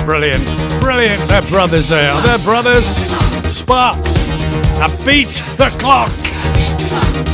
Brilliant. Brilliant. They're brothers there. They're brothers. Sparks. Beat the clock.